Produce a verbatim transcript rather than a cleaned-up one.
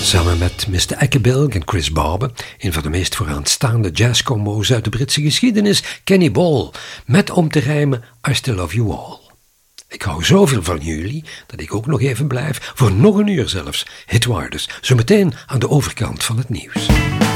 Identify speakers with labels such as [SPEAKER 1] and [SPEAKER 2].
[SPEAKER 1] Samen met mister Eckebilk en Chris Barber, een van de meest vooraanstaande jazzcombo's uit de Britse geschiedenis, Kenny Ball, met om te rijmen I Still Love You All. Ik hou zoveel van jullie, dat ik ook nog even blijf, voor nog een uur zelfs. Hitwaarders, zometeen aan de overkant van het nieuws.